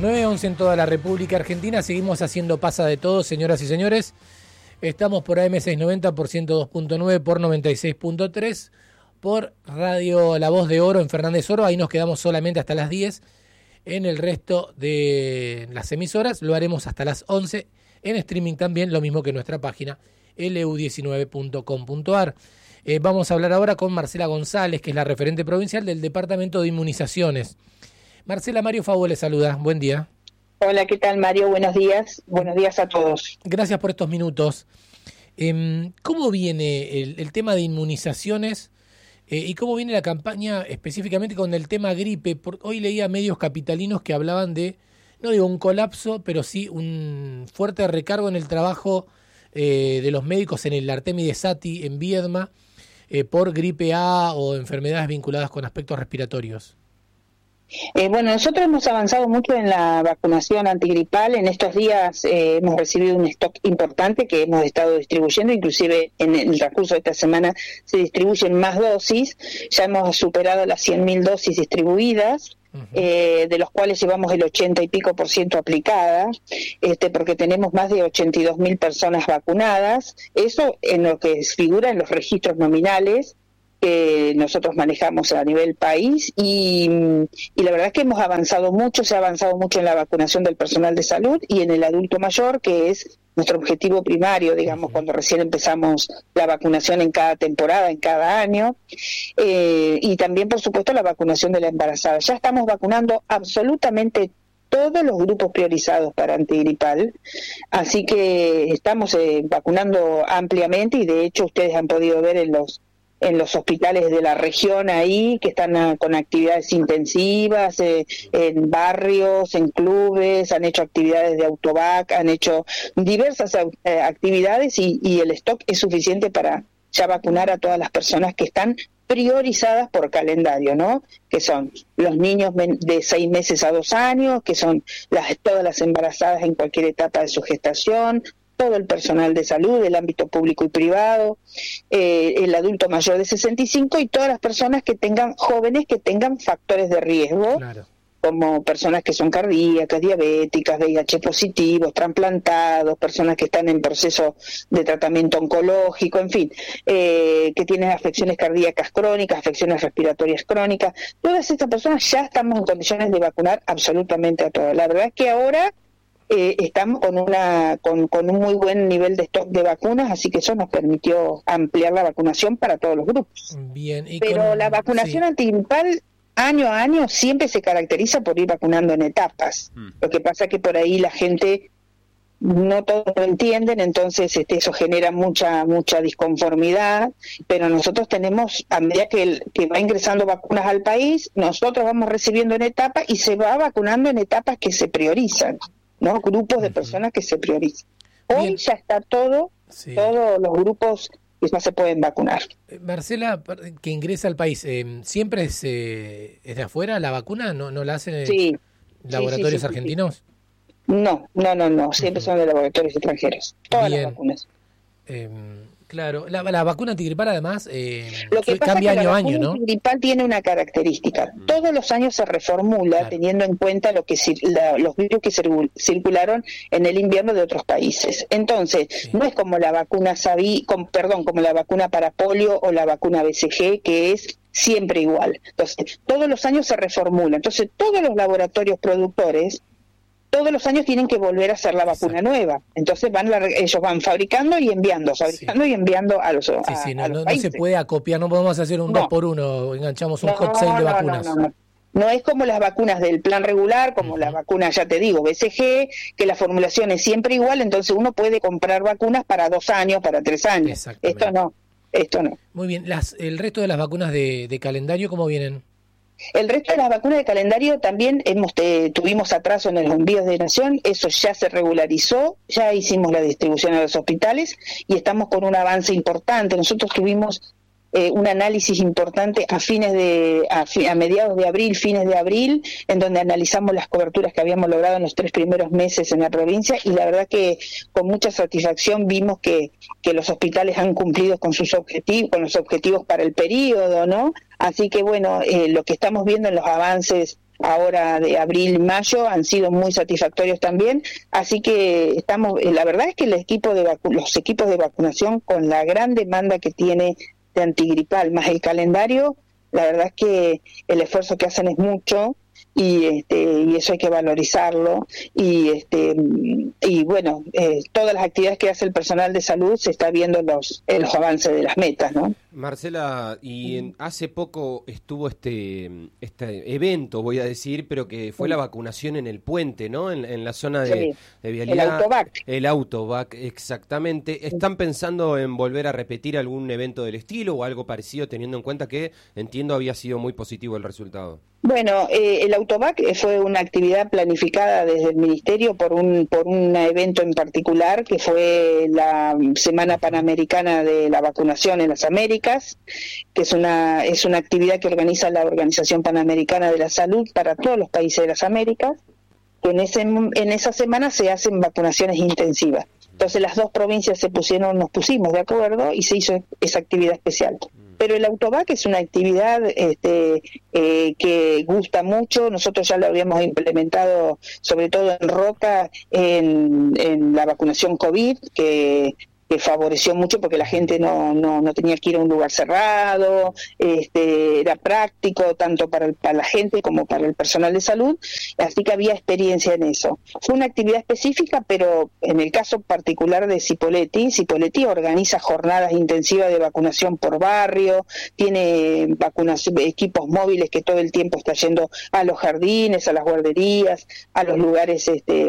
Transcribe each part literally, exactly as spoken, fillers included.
nueve once en toda la República Argentina. Seguimos haciendo Pasa de Todo, señoras y señores. Estamos por A M seiscientos noventa, por ciento dos punto nueve, por noventa y seis punto tres, por Radio La Voz de Oro en Fernández Oro. Ahí nos quedamos solamente hasta las diez. En el resto de las emisoras lo haremos hasta las once. En streaming también, lo mismo que nuestra página L U diecinueve punto com punto a r. Eh, vamos a hablar ahora con Marcela González, que es la referente provincial del Departamento de Inmunizaciones. Marcela, Mario Favó le saluda. Buen día. Hola, ¿qué tal, Mario? Buenos días. Buenos días a todos. Gracias por estos minutos. Eh, ¿Cómo viene el, el tema de inmunizaciones eh, y cómo viene la campaña específicamente con el tema gripe? Por, hoy leía medios capitalinos que hablaban de, no digo un colapso, pero sí un fuerte recargo en el trabajo eh, de los médicos en el Artemide Sati en Viedma eh, por gripe A o enfermedades vinculadas con aspectos respiratorios. Eh, bueno, nosotros hemos avanzado mucho en la vacunación antigripal. En estos días eh, hemos recibido un stock importante que hemos estado distribuyendo, inclusive en el transcurso de esta semana se distribuyen más dosis. Ya hemos superado las cien mil dosis distribuidas, uh-huh. eh, de los cuales llevamos el ochenta y pico por ciento aplicadas, este, porque tenemos más de ochenta y dos mil personas vacunadas. Eso en lo que figura en los registros nominales que nosotros manejamos a nivel país y, y la verdad es que hemos avanzado mucho, se ha avanzado mucho en la vacunación del personal de salud y en el adulto mayor, que es nuestro objetivo primario, digamos, cuando recién empezamos la vacunación en cada temporada, en cada año, eh, y también, por supuesto, la vacunación de la embarazada. Ya estamos vacunando absolutamente todos los grupos priorizados para antigripal, así que estamos eh, vacunando ampliamente y de hecho ustedes han podido ver en los en los hospitales de la región ahí, que están a, con actividades intensivas, eh, en barrios, en clubes, han hecho actividades de autovac, han hecho diversas eh, actividades y, y el stock es suficiente para ya vacunar a todas las personas que están priorizadas por calendario, ¿no? Que son los niños de seis meses a dos años, que son las, todas las embarazadas en cualquier etapa de su gestación, todo el personal de salud del ámbito público y privado, eh, el adulto mayor de sesenta y cinco y todas las personas que tengan, jóvenes que tengan factores de riesgo, claro, como personas que son cardíacas, diabéticas, V I H positivos, trasplantados, personas que están en proceso de tratamiento oncológico, en fin, eh, que tienen afecciones cardíacas crónicas, afecciones respiratorias crónicas. Todas estas personas ya estamos en condiciones de vacunar absolutamente a todas. La verdad es que ahora Eh, estamos con una con, con un muy buen nivel de stock de vacunas, así que eso nos permitió ampliar la vacunación para todos los grupos. Bien, y pero con, la vacunación sí. antigripal año a año siempre se caracteriza por ir vacunando en etapas. Mm. Lo que pasa es que por ahí la gente no todos lo entienden, entonces este, eso genera mucha mucha disconformidad, pero nosotros tenemos, a medida que, el, que va ingresando vacunas al país, nosotros vamos recibiendo en etapas y se va vacunando en etapas que se priorizan, ¿no? Grupos de personas que se priorizan. Hoy Bien. ya está todo, sí. todos los grupos que no se pueden vacunar. Marcela, que ingresa al país, eh, ¿siempre es, eh, es de afuera la vacuna? ¿No, no la hacen sí. laboratorios sí, sí, sí, argentinos? Sí. No, no, no, no, siempre uh-huh. son de laboratorios extranjeros, todas Bien. las vacunas. Eh, claro, la, la vacuna antigripal además eh, Lo que pasa cambia es que año la a vacuna año, ¿no? antigripal tiene una característica. Todos los años se reformula, claro, teniendo en cuenta lo que la, los virus que circul, circularon en el invierno de otros países. Entonces, sí. no es como la vacuna Savi, con, perdón, como la vacuna para polio o la vacuna B C G, que es siempre igual. Entonces, todos los años se reformula. Entonces, todos los laboratorios productores todos los años tienen que volver a hacer la vacuna Exacto. nueva. Entonces van la, ellos van fabricando y enviando, fabricando sí. y enviando a los, sí, a, sí, no, a los no, países. No se puede acopiar, no podemos hacer un no. dos por uno, enganchamos un no, hot sale de no, vacunas. No, no, no. No es como las vacunas del plan regular, como uh-huh. la vacuna, ya te digo, B C G, que la formulación es siempre igual, entonces uno puede comprar vacunas para dos años, para tres años. Esto no, esto no. Muy bien, las, el resto de las vacunas de, de calendario, ¿cómo vienen? El resto de las vacunas de calendario también hemos eh, tuvimos atraso en los envíos de nación, eso ya se regularizó, ya hicimos la distribución a los hospitales y estamos con un avance importante. Nosotros tuvimos eh, un análisis importante a fines de a, fi, a mediados de abril, fines de abril, en donde analizamos las coberturas que habíamos logrado en los tres primeros meses en la provincia y la verdad que con mucha satisfacción vimos que, que los hospitales han cumplido con sus objetivos, con los objetivos para el periodo, ¿no? Así que bueno, eh, lo que estamos viendo en los avances ahora de abril y mayo han sido muy satisfactorios también, así que estamos, la verdad es que el equipo de vacu- los equipos de vacunación, con la gran demanda que tiene de antigripal más el calendario, la verdad es que el esfuerzo que hacen es mucho, y este y eso hay que valorizarlo, y este y bueno, eh, todas las actividades que hace el personal de salud, se está viendo los eh, los avances de las metas, ¿no? Marcela, y en, hace poco estuvo este este evento, voy a decir, pero que fue la vacunación en el puente, ¿no? En, en la zona de, Sí, de vialidad. el Autovac. El Autovac, exactamente. ¿Están pensando en volver a repetir algún evento del estilo o algo parecido, teniendo en cuenta que, entiendo, había sido muy positivo el resultado? Bueno, eh, el Autovac fue una actividad planificada desde el Ministerio por un por un evento en particular, que fue la Semana Panamericana de la Vacunación en las Américas, que es una es una actividad que organiza la Organización Panamericana de la Salud para todos los países de las Américas, que en ese en esa semana se hacen vacunaciones intensivas. Entonces las dos provincias se pusieron, nos pusimos de acuerdo y se hizo esa actividad especial. Pero el Autovac es una actividad este, eh, que gusta mucho. Nosotros ya lo habíamos implementado, sobre todo en Roca, en, en la vacunación COVID, que que favoreció mucho porque la gente no, no, no tenía que ir a un lugar cerrado, este, era práctico tanto para, el, para la gente como para el personal de salud, así que había experiencia en eso. Fue una actividad específica, pero en el caso particular de Cipolletti, Cipolletti organiza jornadas intensivas de vacunación por barrio, tiene vacunación, equipos móviles que todo el tiempo está yendo a los jardines, a las guarderías, a los lugares este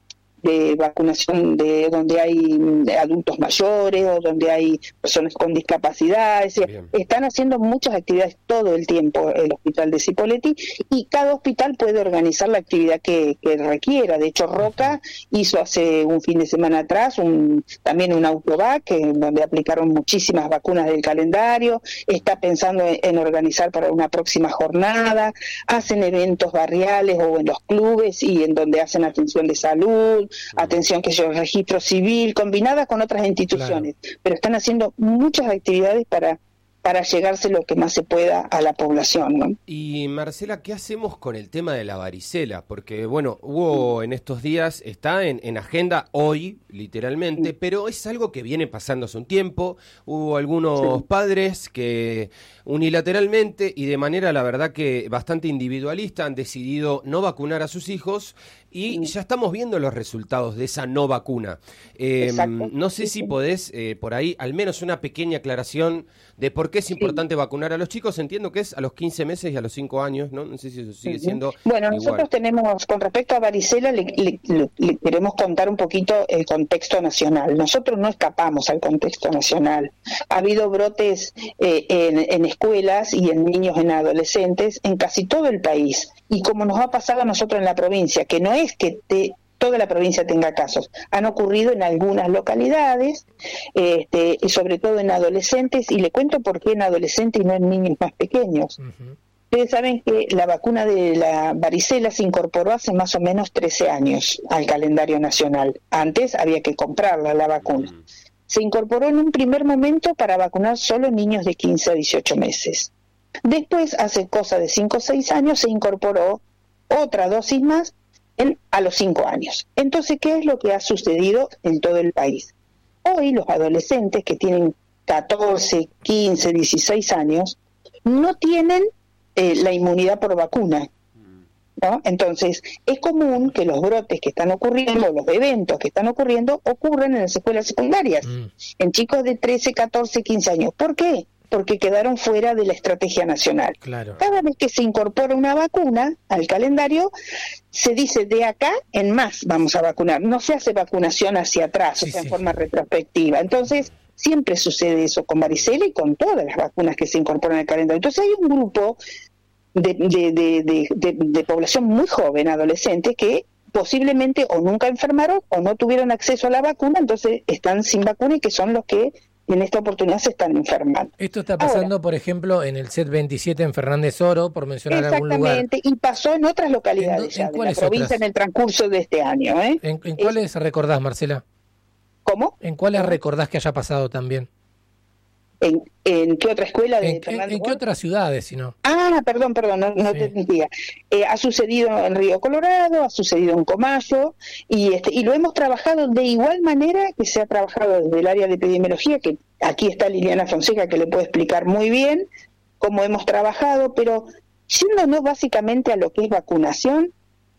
de vacunación de donde hay adultos mayores o donde hay personas con discapacidades. Bien. Están haciendo muchas actividades todo el tiempo el hospital de Cipolletti, y cada hospital puede organizar la actividad que, que requiera. De hecho, Roca hizo hace un fin de semana atrás un, también un Autovac, donde aplicaron muchísimas vacunas del calendario, está pensando en, en organizar para una próxima jornada, hacen eventos barriales o en los clubes y en donde hacen atención de salud, atención que yo registro civil, combinadas con otras instituciones, claro. Pero están haciendo muchas actividades para para llegarse lo que más se pueda a la población, ¿no? Y Marcela, ¿qué hacemos con el tema de la varicela? Porque, bueno, hubo en estos días, está en, en agenda hoy, literalmente, sí. Pero es algo que viene pasando hace un tiempo. Hubo algunos sí. padres que unilateralmente y de manera, la verdad, que bastante individualista han decidido no vacunar a sus hijos, y ya estamos viendo los resultados de esa no vacuna. Eh, no sé si podés, eh, por ahí, al menos una pequeña aclaración de por qué es importante sí. vacunar a los chicos. Entiendo que es a los quince meses y a los cinco años, ¿no? No sé si eso sigue siendo Bueno, igual. Nosotros tenemos, con respecto a varicela, le, le, le, le queremos contar un poquito el contexto nacional. Nosotros no escapamos al contexto nacional. Ha habido brotes eh, en, en escuelas y en niños, en adolescentes, en casi todo el país. Y como nos ha pasado a nosotros en la provincia, que no es que te, toda la provincia tenga casos, han ocurrido en algunas localidades, este, y sobre todo en adolescentes, y le cuento por qué en adolescentes y no en niños más pequeños. Uh-huh. Ustedes saben que la vacuna de la varicela se incorporó hace más o menos trece años al calendario nacional. Antes había que comprarla, la vacuna. Uh-huh. Se incorporó en un primer momento para vacunar solo niños de quince a dieciocho meses. Después, hace cosa de cinco o seis años, se incorporó otra dosis más en, a los cinco años. Entonces, ¿qué es lo que ha sucedido en todo el país? Hoy los adolescentes que tienen catorce, quince, dieciséis años no tienen eh, la inmunidad por vacuna, ¿no? Entonces, es común que los brotes que están ocurriendo, los eventos que están ocurriendo, ocurran en las escuelas secundarias, mm. en chicos de trece, catorce, quince años. ¿Por qué? Porque quedaron fuera de la estrategia nacional. Claro. Cada vez que se incorpora una vacuna al calendario, se dice de acá en más vamos a vacunar. No se hace vacunación hacia atrás, sí, o sea, sí. en forma retrospectiva. Entonces, siempre sucede eso con varicela y con todas las vacunas que se incorporan al calendario. Entonces, hay un grupo de, de, de, de, de, de población muy joven, adolescentes, que posiblemente o nunca enfermaron o no tuvieron acceso a la vacuna, entonces están sin vacuna, y que son los que en esta oportunidad se están enfermando. Esto está pasando, ahora, por ejemplo, en el C E T veintisiete en Fernández Oro, por mencionar algún lugar. Exactamente, y pasó en otras localidades ¿En, en ya, de la provincia otras? En el transcurso de este año. ¿eh? ¿En, en cuáles es, recordás, Marcela? ¿Cómo? ¿En cuáles ¿Cómo? recordás que haya pasado también? ¿En, en qué otra escuela de ¿En, en, ¿En qué otras ciudades, si no? Ah, perdón, perdón, no, no sí. te entendía. Eh, ha sucedido en Río Colorado, ha sucedido en Comayo, y este y lo hemos trabajado de igual manera que se ha trabajado desde el área de epidemiología, que aquí está Liliana Fonseca, que le puede explicar muy bien cómo hemos trabajado, pero yéndonos básicamente a lo que es vacunación,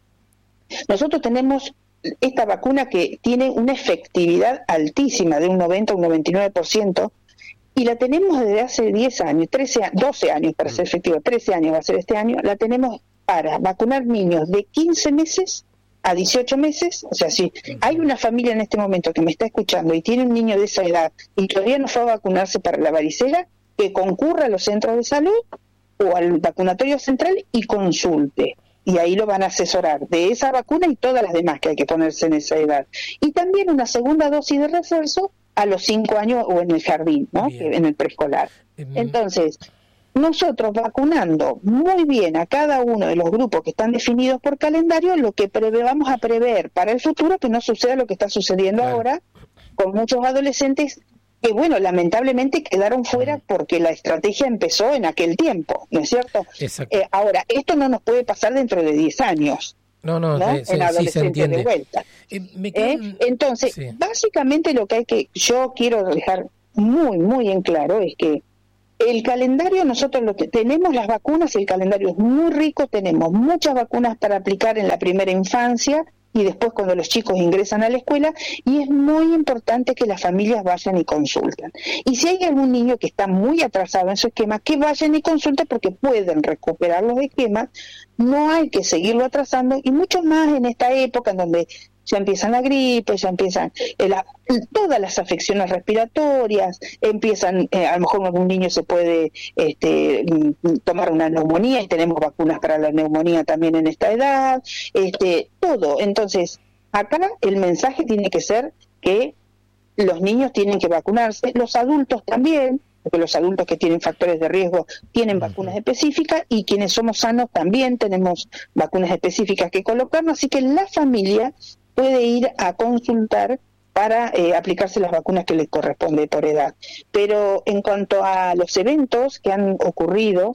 nosotros tenemos esta vacuna que tiene una efectividad altísima, de un noventa a un noventa y nueve por ciento, y la tenemos desde hace diez años, trece, doce años para ser efectivo, trece años va a ser este año, la tenemos para vacunar niños de quince meses a dieciocho meses. O sea, si hay una familia en este momento que me está escuchando y tiene un niño de esa edad y todavía no fue a vacunarse para la varicela, que concurra a los centros de salud o al vacunatorio central y consulte. Y ahí lo van a asesorar de esa vacuna y todas las demás que hay que ponerse en esa edad. Y también una segunda dosis de refuerzo a los cinco años o en el jardín, ¿no? En el preescolar. Entonces, nosotros vacunando muy bien a cada uno de los grupos que están definidos por calendario, lo que prevé, vamos a prever para el futuro que no suceda lo que está sucediendo claro. ahora con muchos adolescentes que, bueno, lamentablemente quedaron fuera porque la estrategia empezó en aquel tiempo, ¿no es cierto? Eh, ahora, esto no nos puede pasar dentro de diez años. No, no, ¿no? Sí, en adolescentes de vuelta. Eh, me quedan... ¿Eh? Entonces, sí. básicamente lo que hay que, yo quiero dejar muy, muy en claro es que el calendario, nosotros lo que tenemos las vacunas, el calendario es muy rico, tenemos muchas vacunas para aplicar en la primera infancia y después cuando los chicos ingresan a la escuela, y es muy importante que las familias vayan y consulten. Y si hay algún niño que está muy atrasado en su esquema, que vayan y consulten porque pueden recuperar los esquemas, no hay que seguirlo atrasando, y mucho más en esta época en donde ya empiezan la gripe, ya empiezan eh, la, todas las afecciones respiratorias, empiezan, eh, a lo mejor algún niño se puede este, tomar una neumonía, y tenemos vacunas para la neumonía también en esta edad, este, todo. Entonces, acá el mensaje tiene que ser que los niños tienen que vacunarse, los adultos también, porque los adultos que tienen factores de riesgo tienen vacunas específicas, y quienes somos sanos también tenemos vacunas específicas que colocarnos, así que la familia puede ir a consultar para eh, aplicarse las vacunas que le corresponde por edad. Pero en cuanto a los eventos que han ocurrido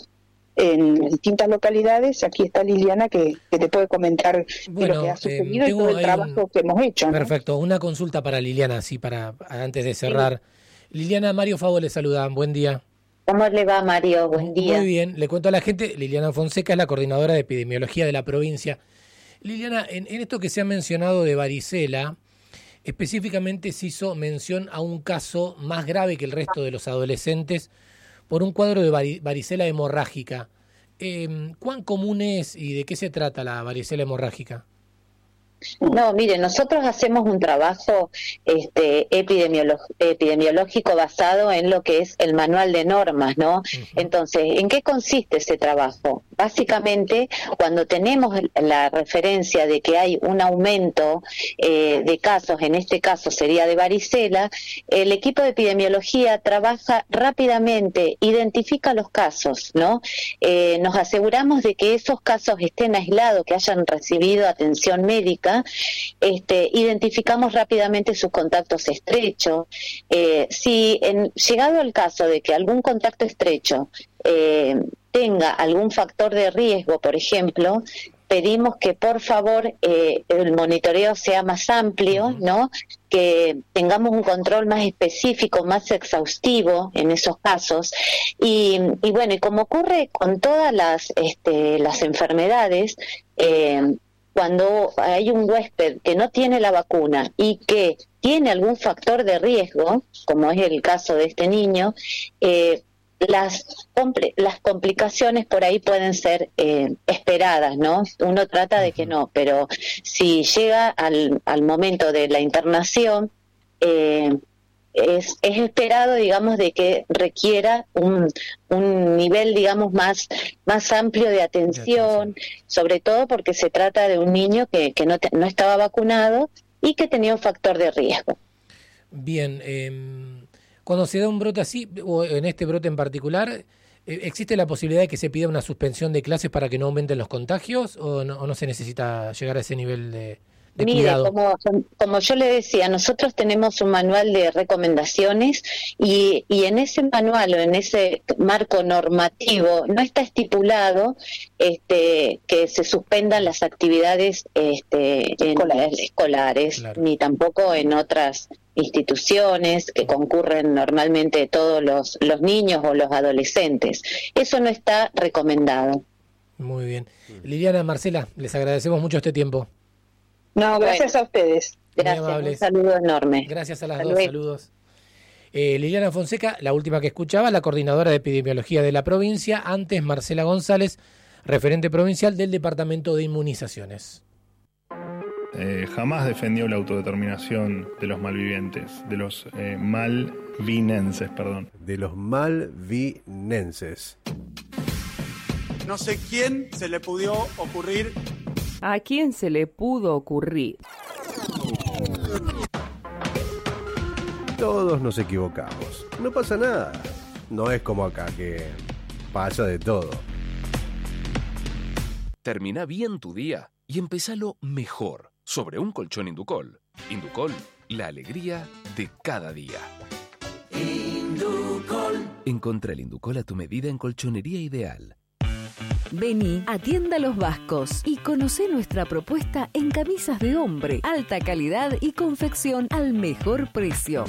en distintas localidades, aquí está Liliana que, que te puede comentar bueno, lo que ha sucedido eh, y todo el trabajo un... que hemos hecho, ¿no? Perfecto, una consulta para Liliana, así para antes de cerrar. Sí. Liliana, Mario Favo le saluda, buen día. ¿Cómo le va, Mario? Buen día. Muy bien, le cuento a la gente, Liliana Fonseca es la coordinadora de epidemiología de la provincia. Liliana, en, en esto que se ha mencionado de varicela, específicamente se hizo mención a un caso más grave que el resto de los adolescentes por un cuadro de varicela hemorrágica. Eh, ¿Cuán común es y de qué se trata la varicela hemorrágica? No, mire, nosotros hacemos un trabajo este, epidemiolo- epidemiológico basado en lo que es el manual de normas, ¿no? Uh-huh. Entonces, ¿en qué consiste ese trabajo? Básicamente, cuando tenemos la referencia de que hay un aumento eh, de casos, en este caso sería de varicela, el equipo de epidemiología trabaja rápidamente, identifica los casos, ¿no? Eh, nos aseguramos de que esos casos estén aislados, que hayan recibido atención médica. Este, identificamos rápidamente sus contactos estrechos. Eh, si en, llegado el caso de que algún contacto estrecho eh, tenga algún factor de riesgo, por ejemplo, pedimos que por favor eh, el monitoreo sea más amplio, ¿no? Que tengamos un control más específico, más exhaustivo en esos casos. Y, y bueno, y como ocurre con todas las, este, las enfermedades, eh, cuando hay un huésped que no tiene la vacuna y que tiene algún factor de riesgo, como es el caso de este niño, eh, las, compl- las complicaciones por ahí pueden ser eh, esperadas, ¿no? Uno trata de que no, pero si llega al, al momento de la internación, eh, Es, es esperado, digamos, de que requiera un, un nivel, digamos, más, más amplio de atención, sobre todo porque se trata de un niño que, que no, te, no estaba vacunado y que tenía un factor de riesgo. Bien, eh, cuando se da un brote así, o en este brote en particular, eh, ¿existe la posibilidad de que se pida una suspensión de clases para que no aumenten los contagios o no, o no se necesita llegar a ese nivel de, de Mire, cuidado. como, como yo le decía, nosotros tenemos un manual de recomendaciones y, y en ese manual o en ese marco normativo no está estipulado este, que se suspendan las actividades este, en- Escolares. escolares, Claro. ni tampoco en otras instituciones que concurren normalmente todos los, los niños o los adolescentes. Eso no está recomendado. Muy bien. Liliana, Marcela, les agradecemos mucho este tiempo. No, gracias a ustedes. Gracias, un amables. saludo enorme. Gracias a las Hasta dos, luego. saludos. Eh, Liliana Fonseca, la última que escuchaba, la coordinadora de epidemiología de la provincia, antes Marcela González, referente provincial del Departamento de Inmunizaciones. Eh, jamás defendió la autodeterminación de los malvivientes, de los eh, malvinenses, perdón. De los malvinenses. No sé quién se le pudo ocurrir. ¿A quién se le pudo ocurrir? Todos nos equivocamos. No pasa nada. No es como acá que pasa de todo. Termina bien tu día y empezalo mejor sobre un colchón Inducol. Inducol, la alegría de cada día. Inducol. Encontrá el Inducol a tu medida en Colchonería Ideal. Vení a Tienda Los Vascos y conocé nuestra propuesta en camisas de hombre, alta calidad y confección al mejor precio.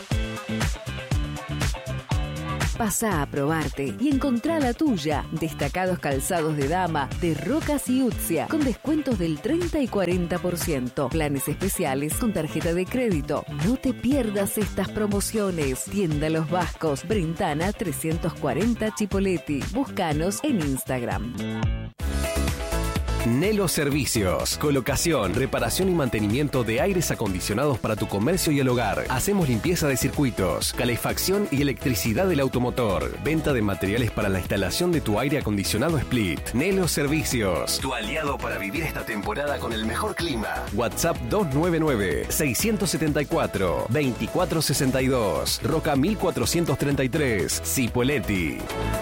Pasá a probarte y encontrá la tuya. Destacados calzados de dama de Rocas y Utzia con descuentos del treinta y cuarenta por ciento. Planes especiales con tarjeta de crédito. No te pierdas estas promociones. Tienda Los Vascos, Brentana trescientos cuarenta Chipoleti. Búscanos en Instagram. Nelo Servicios, colocación, reparación y mantenimiento de aires acondicionados para tu comercio y el hogar. Hacemos limpieza de circuitos, calefacción y electricidad del automotor. Venta de materiales para la instalación de tu aire acondicionado Split. Nelo Servicios, tu aliado para vivir esta temporada con el mejor clima. WhatsApp dos nueve nueve, seis siete cuatro, dos cuatro seis dos. Roca mil cuatrocientos treinta y tres, Cipolletti.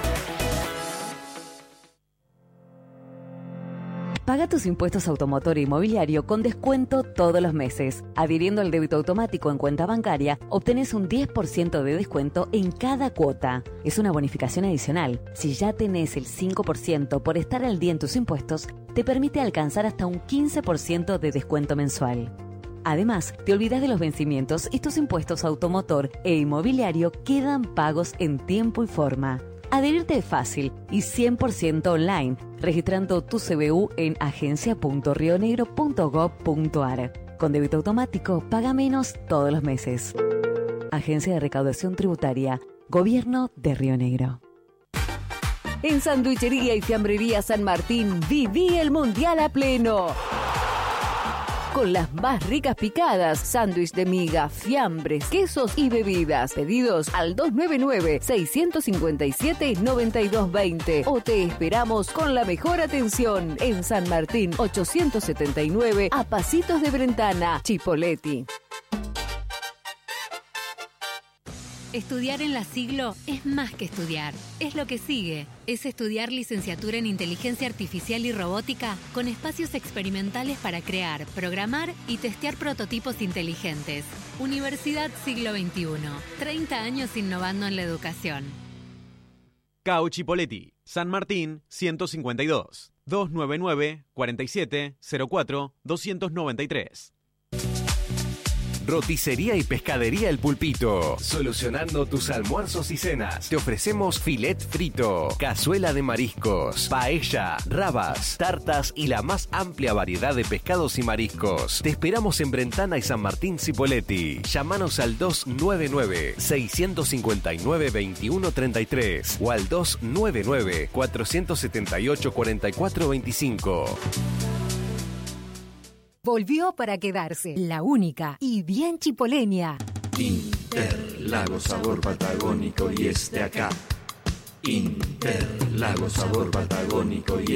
Paga tus impuestos automotor e inmobiliario con descuento todos los meses. Adhiriendo al débito automático en cuenta bancaria, obtenés un diez por ciento de descuento en cada cuota. Es una bonificación adicional. Si ya tenés el cinco por ciento por estar al día en tus impuestos, te permite alcanzar hasta un quince por ciento de descuento mensual. Además, te olvidas de los vencimientos y tus impuestos automotor e inmobiliario quedan pagos en tiempo y forma. Adherirte es fácil y cien por ciento online, registrando tu C B U en agencia punto rionegro punto gob punto ar. Con débito automático, paga menos todos los meses. Agencia de Recaudación Tributaria, Gobierno de Río Negro. En Sanduichería y Fiambrería San Martín, viví el Mundial a pleno. Con las más ricas picadas, sándwich de miga, fiambres, quesos y bebidas. Pedidos al dos nueve nueve, seis cinco siete, nueve dos dos cero o te esperamos con la mejor atención en San Martín ochocientos setenta y nueve a pasitos de Brentana, Chipolletti. Estudiar en la Siglo es más que estudiar, es lo que sigue. Es estudiar licenciatura en Inteligencia Artificial y Robótica con espacios experimentales para crear, programar y testear prototipos inteligentes. Universidad Siglo veintiuno, treinta años innovando en la educación. C A U Chipolletti, San Martín ciento cincuenta y dos, dos nueve nueve, cuarenta y siete, cero cuatro, doscientos noventa y tres. Roticería y Pescadería El Pulpito. Solucionando tus almuerzos y cenas. Te ofrecemos filet frito, cazuela de mariscos, paella, rabas, tartas y la más amplia variedad de pescados y mariscos. Te esperamos en Brentana y San Martín Cipolletti. Llámanos al dos nueve nueve, seis cinco nueve, dos uno tres tres o al dos nueve nueve, cuatro siete ocho, cuatro cuatro dos cinco. Volvió para quedarse, la única y bien chipoleña. Interlago, sabor patagónico y es de acá. Interlago, sabor patagónico y